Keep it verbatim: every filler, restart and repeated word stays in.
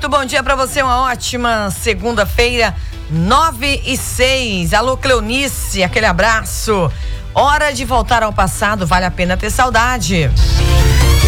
Muito bom dia pra você, uma ótima segunda-feira, nove e seis. Alô, Cleonice, aquele abraço. Hora de voltar ao passado, vale a pena ter saudade.